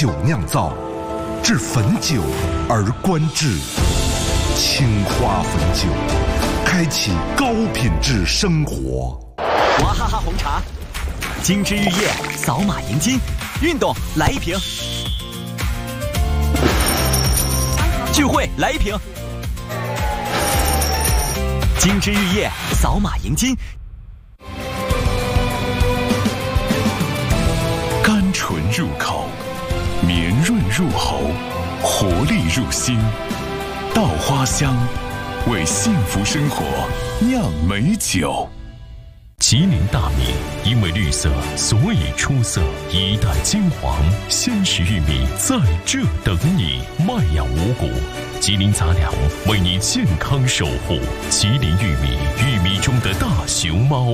酒酿造，至汾酒而观致。青花汾酒，开启高品质生活。 娃哈哈红茶，精致玉液，扫码赢金。运动来一瓶，聚会来一瓶。精致玉液，扫码赢金。 甘醇入口，绵润入喉，活力入心。稻花香，为幸福生活酿美酒。吉林大米因为绿色，所以出色。一代金黄，鲜食玉米在这等你。麦养五谷，吉林杂粮为你健康守护。吉林玉米，玉米中的大熊猫。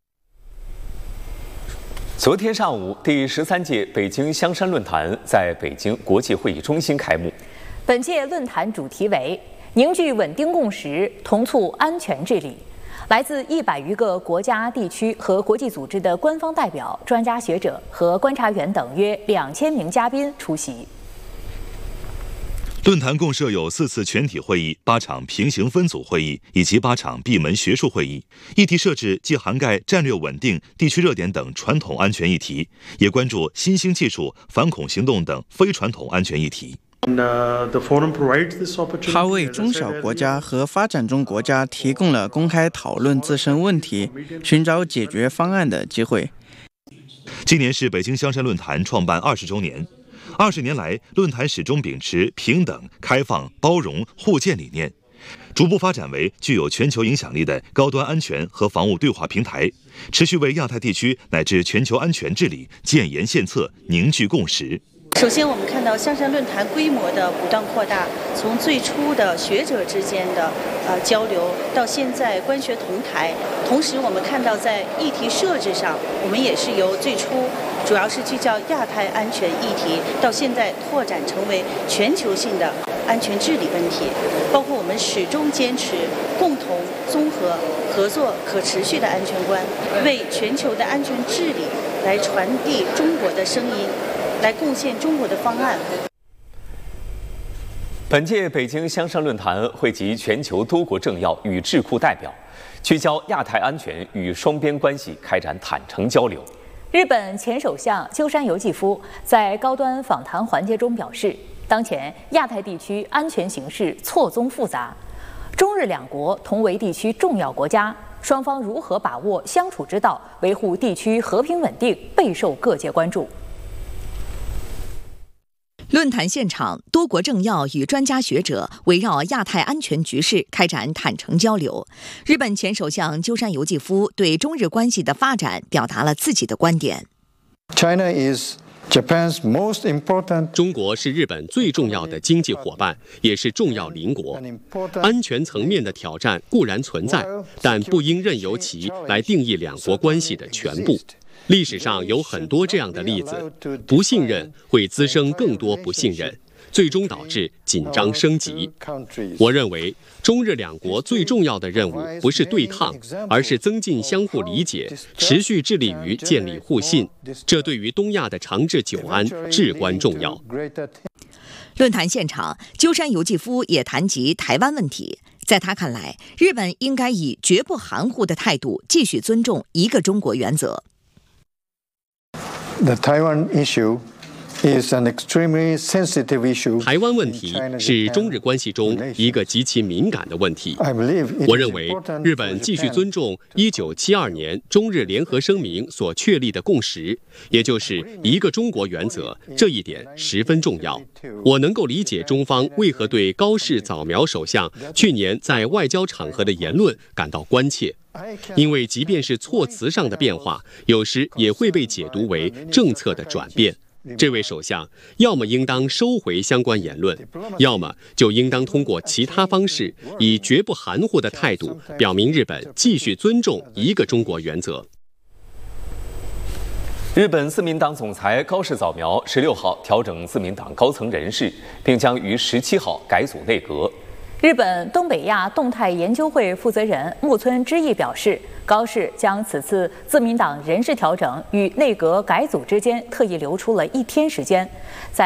昨天上午，第13届北京香山论坛在北京国际会议中心开幕。 本届论坛主题为“凝聚稳定共识，同促安全治理”。来自100余个国家、地区和国际组织的官方代表、专家学者和观察员等约2000名嘉宾出席。 论坛共设有4次全体会议、8场平行分组会议以及8场闭门学术会议。议题设置既涵盖战略稳定、地区热点等传统安全议题，也关注新兴技术、反恐行动等非传统安全议题。 它为中小国家和发展中国家提供了公开讨论自身问题、寻找解决方案的机会。 今年是北京香山论坛创办20周年。20年来，论坛始终秉持平等、开放、包容、互鉴理念，逐步发展为具有全球影响力的高端安全和防务对话平台，持续为亚太地区乃至全球安全治理建言献策、凝聚共识。 首先，我们看到香山论坛规模的不断扩大，从最初的学者之间的交流，到现在官学同台。同时，我们看到在议题设置上，我们也是由最初主要是聚焦亚太安全议题，到现在拓展成为全球性的安全治理问题，包括我们始终坚持共同、综合、合作、可持续的安全观，为全球的安全治理来传递中国的声音，来贡献中国的方案。 本届北京香山论坛汇集全球多国政要与智库代表，聚焦亚太安全与双边关系，开展坦诚交流。 日本前首相鸠山由纪夫在高端访谈环节中表示，当前亚太地区安全形势错综复杂，中日两国同为地区重要国家，双方如何把握相处之道，维护地区和平稳定，备受各界关注。 论坛现场，多国政要与专家学者围绕亚太安全局势开展坦诚交流。日本前首相鸠山由纪夫对中日关系的发展表达了自己的观点。 中国是日本最重要的经济伙伴，也是重要邻国。安全层面的挑战固然存在，但不应任由其来定义两国关系的全部。历史上有很多这样的例子，不信任会滋生更多不信任，最终导致紧张升级。我认为，中日两国最重要的任务不是对抗，而是增进相互理解，持续致力于建立互信。这对于东亚的长治久安至关重要。 论坛现场，鸠山由纪夫也谈及台湾问题。在他看来，日本应该以绝不含糊的态度，继续尊重一个中国原则。 The Taiwan issue is an extremely sensitive issue. 台湾问题是中日关系中一个极其敏感的问题。我认为，日本继续尊重1972年中日联合声明所确立的共识，也就是一个中国原则，这一点十分重要。我能够理解中方为何对高市早苗首相去年在外交场合的言论感到关切。因为即便是措辞上的变化，有时也会被解读为政策的转变。这位首相要么应当收回相关言论，要么就应当通过其他方式，以绝不含糊的态度，表明日本继续尊重一个中国原则。 日本自民党总裁高市早苗16号调整自民党高层人事，并将于17号改组内阁。 日本东北亚动态研究会负责人木村知义表示，高市将此次自民党人事调整与内阁改组之间特意留出了1天时间。